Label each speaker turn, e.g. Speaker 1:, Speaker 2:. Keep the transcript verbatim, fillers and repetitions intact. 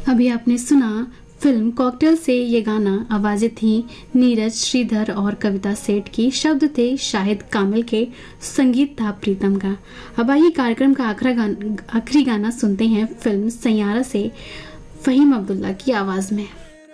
Speaker 1: अभी आपने सुना फिल्म कॉकटेल से ये गाना। आवाजें थी नीरज श्रीधर और कविता सेठ की, शब्द थे शाहिद कामिल के, संगीत था प्रीतम का। अब आइए कार्यक्रम का आखिरी गाना आखिरी गाना सुनते हैं फिल्म सैयारा से फहीम अब्दुल्ला की आवाज में।